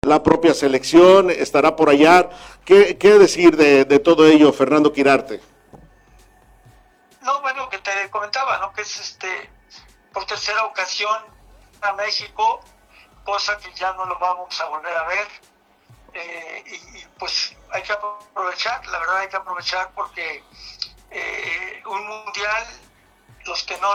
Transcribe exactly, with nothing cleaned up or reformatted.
la propia selección estará por allá. ¿Qué, qué decir de, de todo ello, Fernando Quirarte? No, bueno, que te comentaba, ¿no? Que es este por tercera ocasión a México, cosa que ya no lo vamos a volver a ver. Eh, y, y pues hay que aprovechar, la verdad hay que aprovechar porque eh, un mundial, los que no